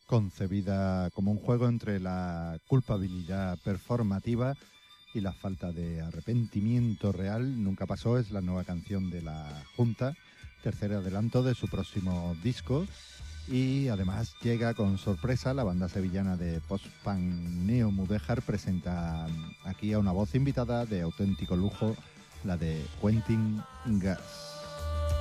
Concebida como un juego entre la culpabilidad performativa y la falta de arrepentimiento real, Nunca pasó es la nueva canción de La Junta, tercer adelanto de su próximo disco, y además llega con sorpresa. La banda sevillana de post-punk Neo Mudéjar presenta aquí a una voz invitada de auténtico lujo, la de Quentin Gas.